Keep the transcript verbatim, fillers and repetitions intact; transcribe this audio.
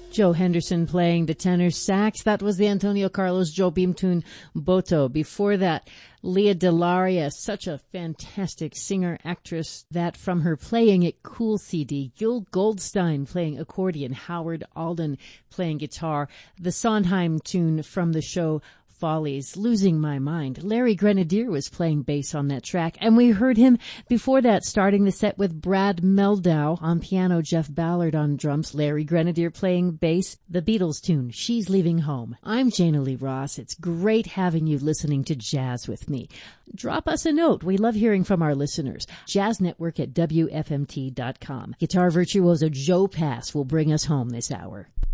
Joe Henderson playing the tenor sax. That was the Antonio Carlos Jobim tune Boto. Before that, Leah Delaria, such a fantastic singer-actress. That from her Playing It Cool C D. Yul Goldstein playing accordion. Howard Alden playing guitar. The Sondheim tune from the show Follies, Losing My Mind. Larry Grenadier was playing bass on that track, and we heard him before that starting the set with Brad Meldau on piano, Jeff Ballard on drums, Larry Grenadier playing bass, the Beatles tune, She's Leaving Home. I'm Jana Lee Ross. It's great having you listening to jazz with me. Drop us a note. We love hearing from our listeners. Jazz Network at W F M T dot com. Guitar virtuoso Joe Pass will bring us home this hour.